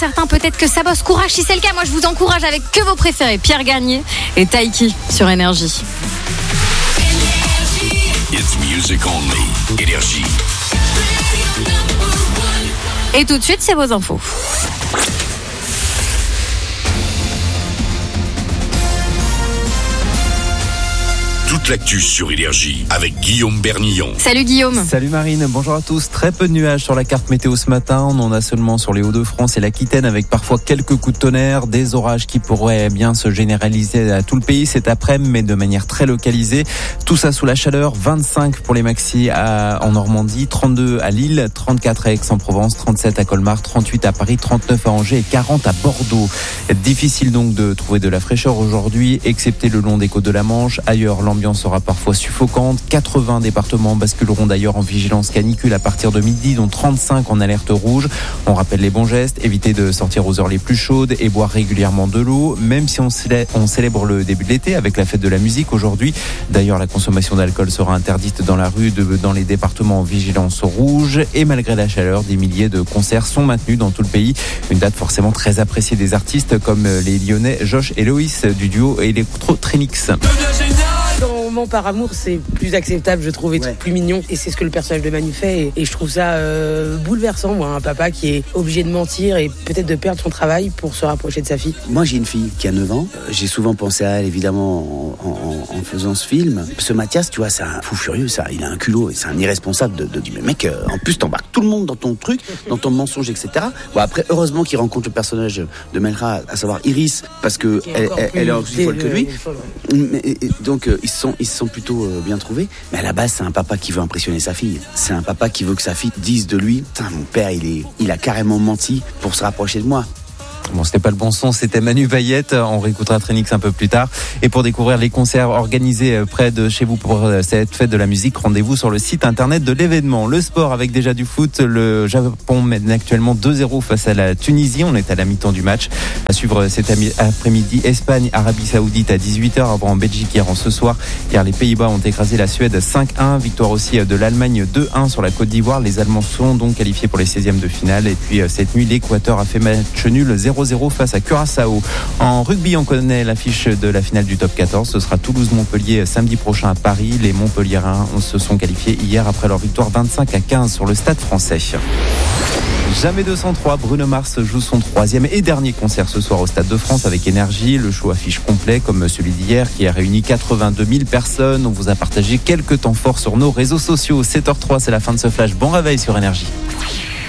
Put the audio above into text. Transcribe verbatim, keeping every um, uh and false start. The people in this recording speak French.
certains, peut-être que ça bosse. Courage, si c'est le cas, moi je vous encourage avec que vos préférés, Pierre Gagné et Taiki sur Énergie. It's music only. Énergie. Et tout de suite, c'est vos infos. Toute l'actu sur Énergie avec Guillaume Bernillon. Salut Guillaume. Salut Marine, bonjour à tous. Très peu de nuages sur la carte météo ce matin. On en a seulement sur les Hauts-de-France et l'Aquitaine avec parfois quelques coups de tonnerre. Des orages qui pourraient bien se généraliser à tout le pays cet après-midi, mais de manière très localisée. Tout ça sous la chaleur. vingt-cinq pour les maxis à, en Normandie, trente-deux à Lille, trente-quatre à Aix-en-Provence, trente-sept à Colmar, trente-huit à Paris, trente-neuf à Angers et quarante à Bordeaux. Difficile donc de trouver de la fraîcheur aujourd'hui, excepté le long des côtes de la Manche. Ailleurs, l'ambiance sera parfois suffocante. quatre-vingts départements basculeront d'ailleurs en vigilance canicule à partir de midi, dont trente-cinq en alerte rouge. On rappelle les bons gestes, éviter de sortir aux heures les plus chaudes et boire régulièrement de l'eau, même si on célèbre le début de l'été avec la fête de la musique aujourd'hui. D'ailleurs, la consommation d'alcool sera interdite dans la rue de, dans les départements en vigilance rouge. Et malgré la chaleur, des milliers de concerts sont maintenus dans tout le pays. Une date forcément très appréciée des artistes comme les Lyonnais Josh et Loïs du duo Electro-Trinix. Dans Par amour, c'est plus acceptable, je trouve, et ouais. plus mignon. Et c'est ce que le personnage de Manu fait. Et, et je trouve ça euh, bouleversant, moi, un papa qui est obligé de mentir et peut-être de perdre son travail pour se rapprocher de sa fille. Moi, j'ai une fille qui a neuf ans. J'ai souvent pensé à elle, évidemment, en, en, en faisant ce film. Ce Mathias, tu vois, c'est un fou furieux, ça. Il a un culot et c'est un irresponsable de, de dire, mais mec, euh, en plus, t'embarques tout le monde dans ton truc, dans ton mensonge, et cetera. Bon, après, heureusement qu'il rencontre le personnage de Melra, à savoir Iris, parce que elle, elle, elle est encore plus folle que lui. Folle, ouais. mais, et, donc, euh, ils se sont, ils se sont plutôt euh, bien trouvés. Mais à la base, c'est un papa qui veut impressionner sa fille. C'est un papa qui veut que sa fille dise de lui, putain, mon père, il est, il a carrément menti pour se rapprocher de moi. Bon, c'était pas le bon son, c'était Manu Vaillette. On réécoutera Trinix un peu plus tard. Et pour découvrir les concerts organisés près de chez vous pour cette fête de la musique, rendez-vous sur le site internet de l'événement. Le sport avec déjà du foot. Le Japon mène actuellement deux zéro face à la Tunisie. On est à la mi-temps du match. À suivre cet après-midi, Espagne, Arabie Saoudite à dix-huit heures. Avant en Belgique hier en ce soir. Hier, les Pays-Bas ont écrasé la Suède cinq un. Victoire aussi de l'Allemagne deux un sur la Côte d'Ivoire. Les Allemands sont donc qualifiés pour les seizièmes de finale. Et puis cette nuit, l'Équateur a fait match nul zéro zéro face à Curaçao. En rugby, on connaît l'affiche de la finale du top quatorze. Ce sera Toulouse-Montpellier samedi prochain à Paris. Les Montpelliérains se sont qualifiés hier après leur victoire vingt-cinq à quinze sur le Stade Français. Jamais deux cent trois, Bruno Mars joue son troisième et dernier concert ce soir au Stade de France avec Énergie. Le show affiche complet comme celui d'hier qui a réuni quatre-vingt-deux mille personnes. On vous a partagé quelques temps forts sur nos réseaux sociaux. sept heures zéro trois, c'est la fin de ce flash. Bon réveil sur Énergie.